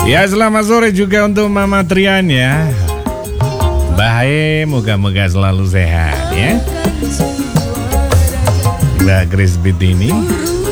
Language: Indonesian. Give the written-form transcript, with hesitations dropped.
Ya, selamat sore juga untuk Mama Trian ya. Baik, moga-moga selalu sehat ya. Mbak Chris Beat ini